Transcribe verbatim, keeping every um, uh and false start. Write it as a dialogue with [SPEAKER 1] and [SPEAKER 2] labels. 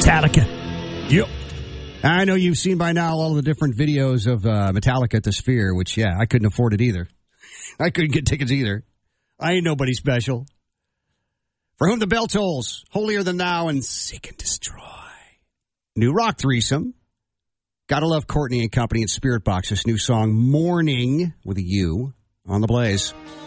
[SPEAKER 1] Metallica. Yep. I know you've seen by now all the different videos of uh, Metallica at the Sphere, which, yeah, I couldn't afford it either. I couldn't get tickets either. I ain't nobody special. For Whom the Bell Tolls, Holier Than Thou, and Seek and Destroy. New rock threesome. Gotta love Courtney and Company and Spirit Box. This new song, Morning, with a U, on the Blaze.